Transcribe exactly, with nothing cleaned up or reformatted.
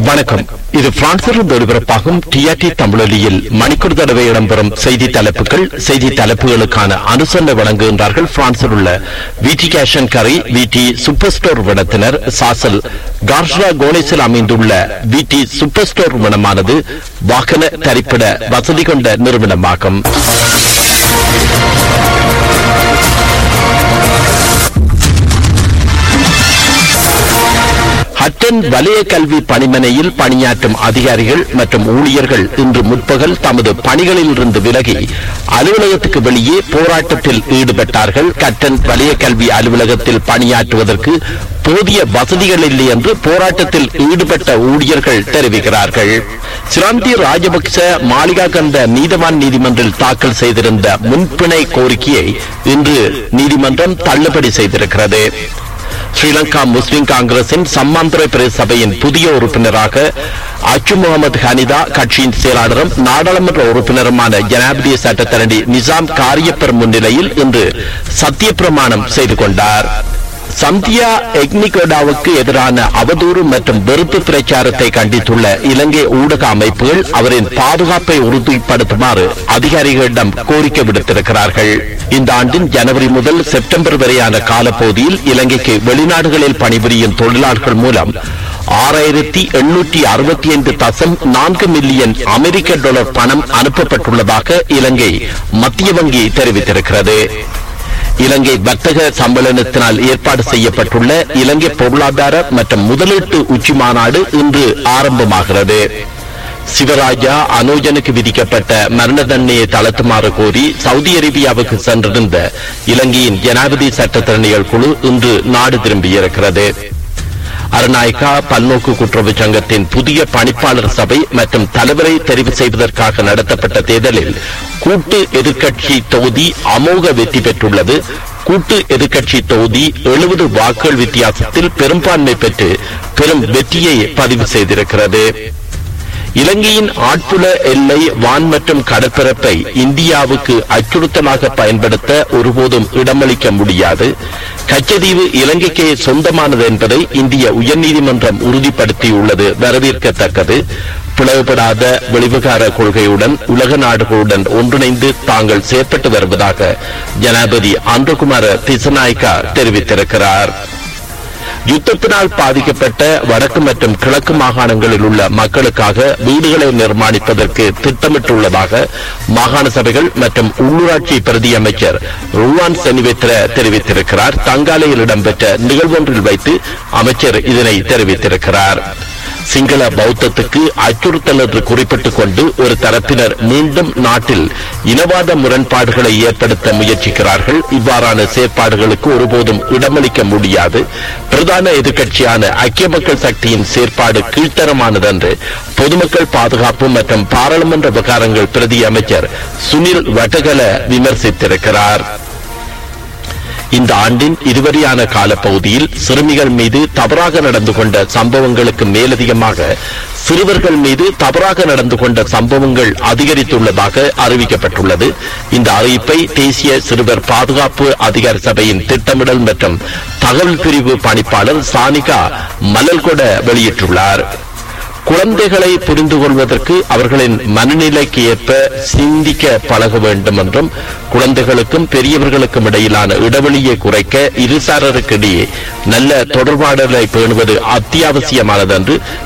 வணக்கம். இது பிரான்சிலிருந்து ஒலிபரப்பாகும் டிஆர்டி தமிழொலியில் மணிக்கூர் தடவை இடம்பெறும் செய்தி தலைப்புகள். செய்தி தலைப்புகளுக்கான அனுசரணை வழங்குகின்றார்கள் பிரான்சில் உள்ள விடி கேஷ் அண்ட் கரி விடி சூப்பர் ஸ்டோர் விடத்தினர். சாசல் கார்ஷா கோனேஸில் அமைந்துள்ள விடி சூப்பர் ஸ்டோர் விடமானது வாகன தரிப்பிட வசதி கொண்ட நிறுவனமாகும். ஹட்டன் வலய கல்வி பணிமனையில் பணியாற்றும் அதிகாரிகள் மற்றும் ஊழியர்கள் இன்று முற்பகல் தமது பணிகளில் இருந்து விலகி அலுவலகத்துக்கு வெளியே போராட்டத்தில் ஈடுபட்டார்கள். ஹட்டன் வலய கல்வி அலுவலகத்தில் பணியாற்றுவதற்கு போதிய வசதிகள் இல்லை என்று போராட்டத்தில் ஈடுபட்ட ஊழியர்கள் தெரிவிக்கிறார்கள். சிராந்தி ராஜபக்ச மாளிகா கண்ட நீதவான் நீதிமன்றில் தாக்கல் செய்திருந்த முன்பிணை கோரிக்கையை இன்று நீதிமன்றம் தள்ளுபடி செய்திருக்கிறது. ஸ்ரீலங்கா முஸ்லிம் காங்கிரசின் சம்மாந்துறை பிரதேச சபையின் புதிய உறுப்பினராக அச்சு முகமது ஹனிதா கட்சியின் செயலாளரும் நாடாளுமன்ற உறுப்பினருமான ஜனாதிபதி சட்டத்தரணி நிசாம் காரியப்பர் முன்னிலையில் இன்று சத்திய பிரமாணம் செய்து கொண்டார். சந்தியா எக்னிகோடாவுக்கு எதிரான அவதூறு மற்றும் வெறுப்பு பிரச்சாரத்தை கண்டித்துள்ள இலங்கை ஊடக அமைப்புகள் அவரின் பாதுகாப்பை உறுதிப்படுத்துமாறு அதிகாரிகளிடம் கோரிக்கை விடுத்திருக்கிறார்கள். இந்த ஆண்டின் ஜனவரி முதல் செப்டம்பர் வரையான காலப்பகுதியில் இலங்கைக்கு வெளிநாடுகளில் பணிபுரியும் தொழிலாளர்கள் மூலம் ஆறாயிரத்தி எண்ணூற்றி அறுபத்தி ஐந்து தசம் நான்கு மில்லியன் அமெரிக்க டாலர் பணம் அனுப்பப்பட்டுள்ளதாக இலங்கை மத்திய வங்கி தெரிவித்திருக்கிறது. இலங்கை வர்த்தக சம்மேளனத்தினால் ஏற்பாடு செய்யப்பட்டுள்ள இலங்கை பொருளாதார மற்றும் முதலீட்டு உச்சி மாநாடு இன்று ஆரம்பமாகிறது. சிவராஜா அனோஜனுக்கு விதிக்கப்பட்ட மரண தண்டனையை தளர்த்துமாறு கோரி சவுதி அரேபியாவுக்கு சென்றிருந்த இலங்கையின் ஜனாதிபதி சட்டத்தரணிகள் குழு இன்று நாடு திரும்பியிருக்கிறது. அருநாயக்கா பல்நோக்கு கூட்டுறவு சங்கத்தின் புதிய பணிப்பாளர் சபை மற்றும் தலைவரை தெரிவு செய்வதற்காக நடத்தப்பட்ட தேர்தலில் கூட்டு எதிர்க்கட்சி தொகுதி அமோக வெற்றி பெற்றுள்ளது. கூட்டு எதிர்க்கட்சி தொகுதி எழுபது வாக்குகள் வித்தியாசத்தில் பெரும்பான்மை பெற்று பெரும் வெற்றியை பதிவு செய்திருக்கிறது. இலங்கையின் ஆட்புல எல்லை வான் மற்றும் கடற்பரப்பை இந்தியாவுக்கு அச்சுறுத்தலாக பயன்படுத்த ஒருபோதும் இடமளிக்க முடியாது. கச்சதீவு இலங்கைக்கே சொந்தமானது என்பதை இந்திய உயர்நீதிமன்றம் உறுதிப்படுத்தியுள்ளது வரவேற்கத்தக்கது. பிளவுபடாத வெளிவிகார கொள்கையுடன் உலக நாடுகளுடன் ஒன்றிணைந்து தாங்கள் செயற்பட்டு வருவதாக ஜனாதிபதி அன்றகுமார திசநாயக்கா தெரிவித்திருக்கிறார். யுத்தத்தினால் பாதிக்கப்பட்ட வடக்கு மற்றும் கிழக்கு மாகாணங்களில் உள்ள மக்களுக்காக வீடுகளை நிர்மாணிப்பதற்கு திட்டமிட்டுள்ளதாக மாகாண சபைகள் மற்றும் உள்ளூராட்சி பிரதி அமைச்சர் ருவான் செனிவேத்ர தெரிவித்திருக்கிறார். தங்காலையில் இடம்பெற்ற நிகழ்வொன்றில் வைத்து அமைச்சர் இதனை தெரிவித்திருக்கிறார். சிங்கள பௌத்தத்துக்கு அச்சுறுத்தல் என்று குறிப்பிட்டுக் கொண்டு ஒரு தரப்பினர் மீண்டும் நாட்டில் இனவாத முரண்பாடுகளை ஏற்படுத்த முயற்சிக்கிறார்கள். இவ்வாறான செயற்பாடுகளுக்கு ஒருபோதும் இடமளிக்க முடியாது. பிரதான எதிர்க்கட்சியான ஐக்கிய மக்கள் சக்தியின் செயற்பாடு கீழ்த்தரமானது என்று பொதுமக்கள் பாதுகாப்பு மற்றும் பாராளுமன்ற விவகாரங்கள் பிரதி அமைச்சர் சுனில் வட்டகல விமர்சித்திருக்கிறார். இந்த ஆண்டின் இதுவரையான காலப்பகுதியில் சிறுமிகள் மீது தவறாக நடந்து கொண்ட சம்பவங்களுக்கு மேலதிகமாக சிறுவர்கள் மீது தவறாக நடந்து கொண்ட சம்பவங்கள் அதிகரித்துள்ளதாக அறிவிக்கப்பட்டுள்ளது. இந்த அறிவிப்பை தேசிய சிறுவர் பாதுகாப்பு அதிகார சபையின் திட்டமிடல் மற்றும் தகவல் பிரிவு பணிப்பாளர் சானிகா மலல்கொட வெளியிட்டுள்ளார். குழந்தைகளை புரிந்து கொள்வதற்கு அவர்களின் மனநிலைக்கு ஏற்ப சிந்திக்க பழக வேண்டும் என்றும் குழந்தைகளுக்கும் பெரியவர்களுக்கும் இடையிலான இடைவெளியை குறைக்க இருசாரருக்கிடையே நல்ல தொடர்பாடலை பேணுவது அத்தியாவசியமானது என்று